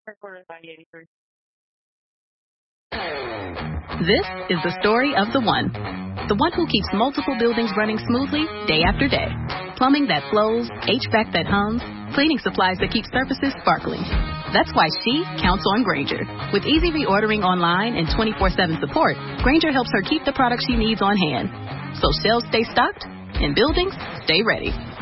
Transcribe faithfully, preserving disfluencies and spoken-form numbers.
This is the story of the one. The one who keeps multiple buildings running smoothly day after day. Plumbing that flows, H V A C that hums, cleaning supplies that keep surfaces sparkling. That's why she counts on Grainger. With easy reordering online and twenty-four seven support, Grainger helps her keep the products she needs on hand. So shelves stay stocked and buildings stay ready.